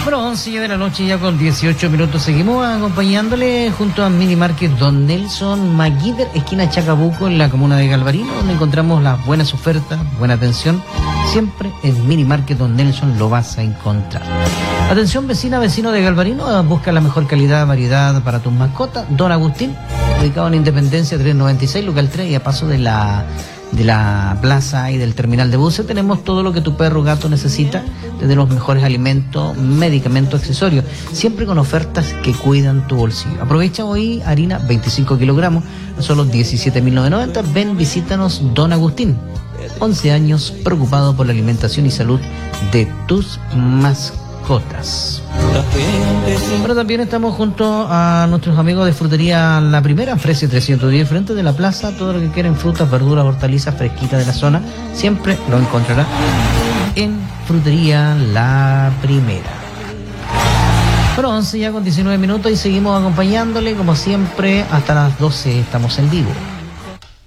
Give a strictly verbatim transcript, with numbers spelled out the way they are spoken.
Bueno, once de la noche ya con dieciocho minutos. Seguimos acompañándole junto a Mini Market Don Nelson Maguíder, esquina Chacabuco, en la comuna de Galvarino, donde encontramos las buenas ofertas, buena atención. Siempre en Mini Market Don Nelson lo vas a encontrar. Atención vecina, vecino de Galvarino, busca la mejor calidad, variedad para tus mascotas. Don Agustín, ubicado en Independencia tres noventa y seis, local tres, y a paso de la... de la plaza y del terminal de buses. Tenemos todo lo que tu perro o gato necesita, desde los mejores alimentos, medicamentos, accesorios, siempre con ofertas que cuidan tu bolsillo. Aprovecha hoy harina veinticinco kilogramos a solo diecisiete mil novecientos noventa. Ven, visítanos. Don Agustín, once años preocupado por la alimentación y salud de tus mascotas. Pero también estamos junto a nuestros amigos de Frutería La Primera, Frese trescientos diez, frente de la plaza. Todo lo que quieren, frutas, verduras, hortalizas fresquitas de la zona, siempre lo encontrará en Frutería La Primera. Bueno, once ya con diecinueve minutos y seguimos acompañándole como siempre hasta las doce. Estamos en vivo.